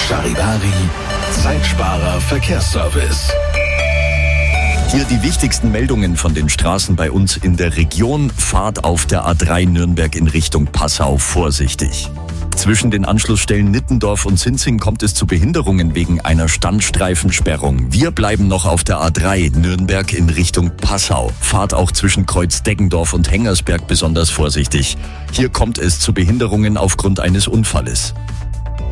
Charivari, Zeitsparer Verkehrsservice. Hier die wichtigsten Meldungen von den Straßen bei uns in der Region. Fahrt auf der A3 Nürnberg in Richtung Passau vorsichtig. Zwischen den Anschlussstellen Nittendorf und Sinzing kommt es zu Behinderungen wegen einer Standstreifensperrung. Wir bleiben noch auf der A3 Nürnberg in Richtung Passau. Fahrt auch zwischen Kreuz Deggendorf und Hengersberg besonders vorsichtig. Hier kommt es zu Behinderungen aufgrund eines Unfalles.